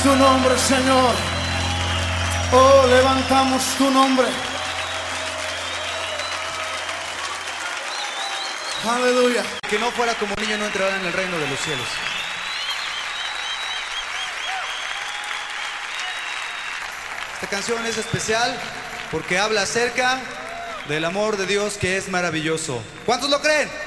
tu nombre, Señor. Oh, levantamos tu nombre. Aleluya. Que no fuera como niño no entrará en el reino de los cielos. Esta canción es especial porque habla acerca del amor de Dios que es maravilloso. ¿Cuántos lo creen?